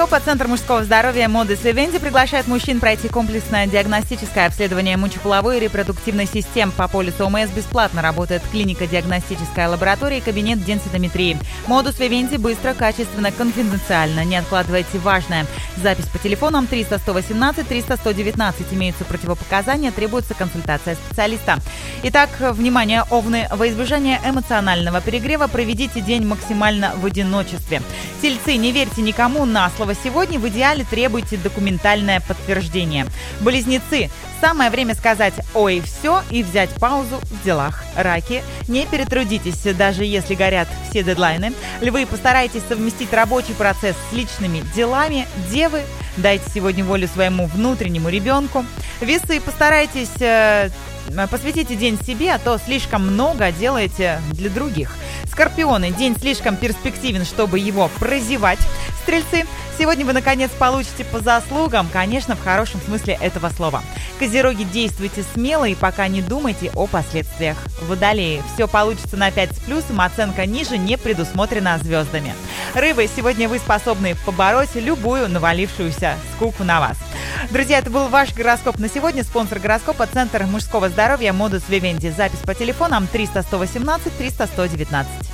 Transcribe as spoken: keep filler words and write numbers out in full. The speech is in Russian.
гороскопа. Центр мужского здоровья Modus Vivendi приглашает мужчин пройти комплексное диагностическое обследование мочеполовой и репродуктивной систем. По полису ОМС бесплатно работает клиника, диагностическая лаборатория и кабинет денситометрии. Modus Vivendi быстро, качественно, конфиденциально. Не откладывайте важное. Запись по телефонам триста сто восемнадцать триста сто девятнадцать. Имеются противопоказания, требуется консультация специалиста. Итак, внимание, овны. Во избежание эмоционального перегрева проведите день максимально в одиночестве. Тельцы, не верьте никому на слово сегодня. В идеале требуйте документальное подтверждение. Близнецы, самое время сказать «ой, все» и взять паузу в делах. Раки, не перетрудитесь, даже если горят все дедлайны. Львы, постарайтесь совместить рабочий процесс с личными делами. Девы, дайте сегодня волю своему внутреннему ребенку. Весы, постарайтесь... Э, Посвятите день себе, а то слишком много делаете для других. Скорпионы, день слишком перспективен, чтобы его прозевать. Стрельцы, сегодня вы наконец получите по заслугам, конечно, в хорошем смысле этого слова. Козероги, действуйте смело и пока не думайте о последствиях. Водолеи, все получится на пять с плюсом, оценка ниже не предусмотрена звездами. Рыбы, сегодня вы способны побороть любую навалившуюся скуку на вас. Друзья, это был ваш гороскоп на сегодня. Спонсор гороскопа – Центр мужского здоровья Modus Vivendi. Запись по телефонам триста сто восемнадцать триста сто девятнадцать.